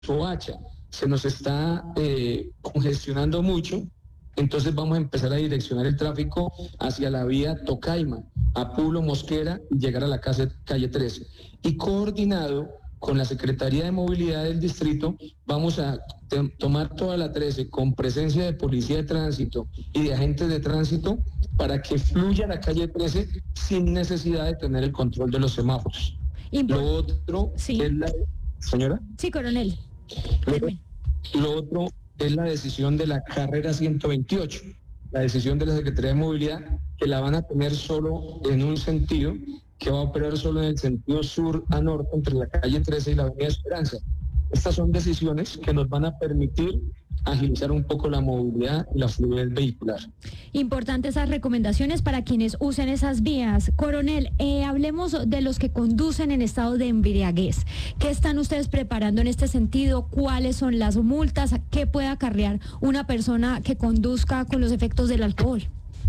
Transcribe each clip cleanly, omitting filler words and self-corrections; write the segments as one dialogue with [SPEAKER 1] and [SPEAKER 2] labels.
[SPEAKER 1] Soacha. Se nos está congestionando mucho, entonces vamos a empezar a direccionar el tráfico hacia la vía Tocaima, Apulo, Mosquera, y llegar a la calle 13. Y coordinado con la Secretaría de Movilidad del Distrito, vamos a tomar toda la 13 con presencia de Policía de Tránsito y de agentes de tránsito para que fluya la calle 13 sin necesidad de tener el control de los semáforos. Lo otro es la... ¿Señora?
[SPEAKER 2] Sí, coronel.
[SPEAKER 1] Lo otro es la decisión de la carrera 128, la decisión de la Secretaría de Movilidad, que la van a tener solo en un sentido, que va a operar solo en el sentido sur a norte entre la calle 13 y la avenida Esperanza. Estas son decisiones que nos van a permitir agilizar un poco la movilidad y la fluidez vehicular.
[SPEAKER 2] Importantes esas recomendaciones para quienes usen esas vías. Coronel, hablemos de los que conducen en estado de embriaguez. ¿Qué están ustedes preparando en este sentido? ¿Cuáles son las multas? ¿Qué puede acarrear una persona que conduzca con los efectos del alcohol?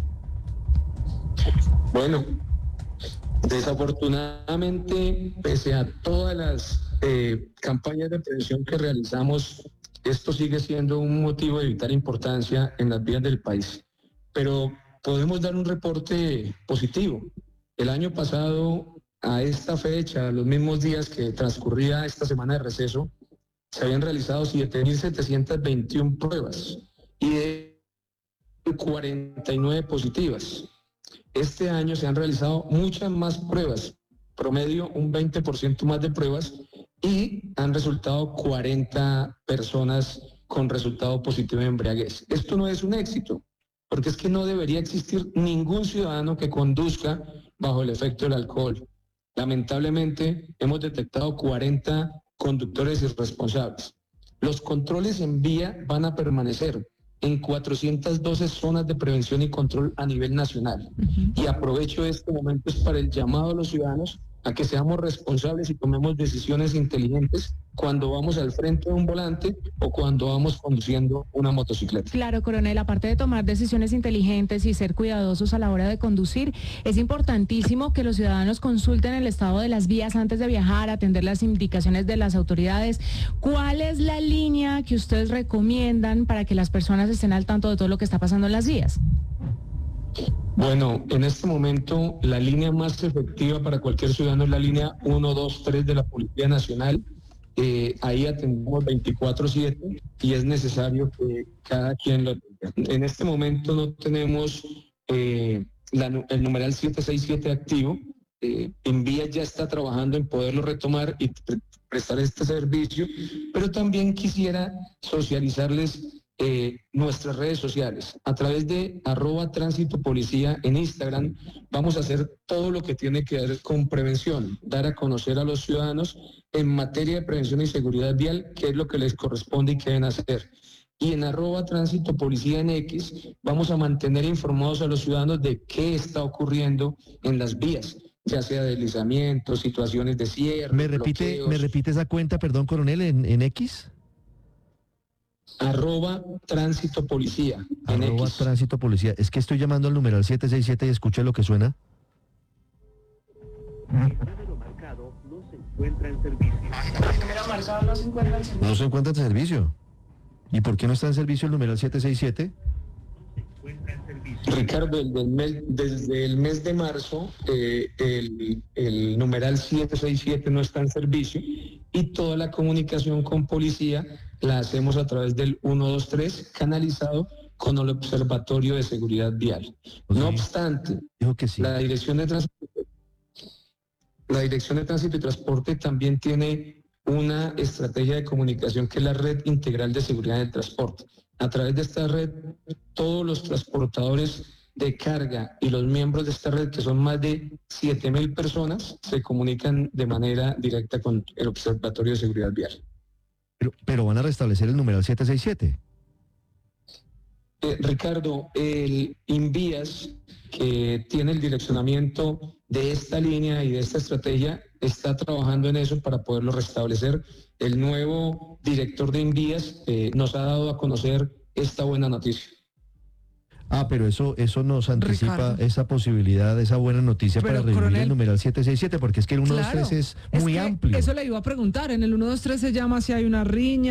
[SPEAKER 1] Bueno, desafortunadamente, pese a todas las campañas de prevención que realizamos, esto sigue siendo un motivo de vital importancia en las vías del país. Pero podemos dar un reporte positivo. El año pasado, a esta fecha, los mismos días que transcurría esta semana de receso, se habían realizado 7.721 pruebas y de 49 positivas. Este año se han realizado muchas más pruebas, promedio un 20% más de pruebas, y han resultado 40 personas con resultado positivo de embriaguez. Esto no es un éxito, porque es que no debería existir ningún ciudadano que conduzca bajo el efecto del alcohol. Lamentablemente, hemos detectado 40 conductores irresponsables. Los controles en vía van a permanecer en 412 zonas de prevención y control a nivel nacional. Y aprovecho este momento para el llamado a los ciudadanos a que seamos responsables y tomemos decisiones inteligentes cuando vamos al frente de un volante o cuando vamos conduciendo una motocicleta.
[SPEAKER 3] Claro, coronel, aparte de tomar decisiones inteligentes y ser cuidadosos a la hora de conducir, es importantísimo que los ciudadanos consulten el estado de las vías antes de viajar, atender las indicaciones de las autoridades. ¿Cuál es la línea que ustedes recomiendan para que las personas estén al tanto de todo lo que está pasando en las vías?
[SPEAKER 1] Bueno, en este momento la línea más efectiva para cualquier ciudadano es la línea 123 de la Policía Nacional. Ahí atendemos 24/7 y es necesario que cada quien lo tenga. En este momento no tenemos el numeral 767 activo. En Vías ya está trabajando en poderlo retomar y prestar este servicio, pero también quisiera socializarles nuestras redes sociales. A través de @tránsitopolicía en Instagram vamos a hacer todo lo que tiene que ver con prevención, dar a conocer a los ciudadanos en materia de prevención y seguridad vial qué es lo que les corresponde y qué deben hacer. Y en @tránsitopolicía en X vamos a mantener informados a los ciudadanos de qué está ocurriendo en las vías, ya sea deslizamientos, situaciones de cierre.
[SPEAKER 4] ¿Me repite esa cuenta, perdón, coronel, en X?
[SPEAKER 1] @tránsitopolicía.
[SPEAKER 4] @tránsitopolicía. Es que estoy llamando al numeral 767 y escucha lo que suena.
[SPEAKER 5] El número marcado no se encuentra en servicio.
[SPEAKER 4] No se encuentra en servicio. ¿Y por qué no está en servicio el numeral 767?
[SPEAKER 1] Ricardo, desde el mes de marzo el numeral 767 no está en servicio y toda la comunicación con policía la hacemos a través del 123 canalizado con el Observatorio de Seguridad Vial. No obstante,
[SPEAKER 4] dijo que sí.
[SPEAKER 1] La Dirección de Tránsito y Transporte también tiene una estrategia de comunicación que es la Red Integral de Seguridad del Transporte. A través de esta red, todos los transportadores de carga y los miembros de esta red, que son más de 7.000 personas, se comunican de manera directa con el Observatorio de Seguridad Vial.
[SPEAKER 4] Pero van a restablecer el numeral 767.
[SPEAKER 1] Ricardo, el Invías, que tiene el direccionamiento de esta línea y de esta estrategia, está trabajando en eso para poderlo restablecer. El nuevo director de Invías nos ha dado a conocer esta buena noticia.
[SPEAKER 4] Pero eso nos anticipa
[SPEAKER 6] Ricardo,
[SPEAKER 4] esa posibilidad, esa buena noticia
[SPEAKER 6] pero,
[SPEAKER 4] para revivir
[SPEAKER 6] coronel,
[SPEAKER 4] el numeral 767, porque es que el 123
[SPEAKER 6] claro,
[SPEAKER 4] es muy
[SPEAKER 6] que
[SPEAKER 4] amplio.
[SPEAKER 6] eso le iba a preguntar. En el 123 se llama si hay una riña,